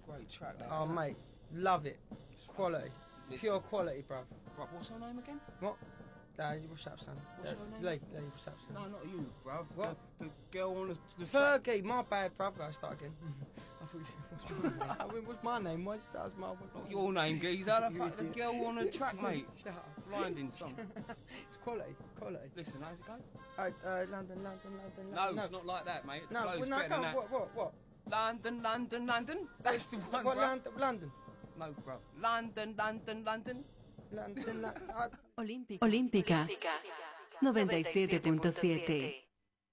great track. That, Oh, mate, love it. Quality. Pure quality, bruv. Bruv, what's her name again? What? What's up, son? What's her name? Lee, what's up, son? No, not you, bruv. What? The girl on the track. Fergie, my bad, bruv. I start again. I thought you said, what's my name? Why'd you say that's my name? Not your name, geezer. The girl on the track, mate. Shut up. Blinding song. It's quality, quality. Listen, how's it go? London, London, London. No, it's not like that, mate. No, Flow's no, better than that. What? London, London, London. That's the one, What, bruv. London? No, bruv. London, London, London. London, Olímpica 97.7.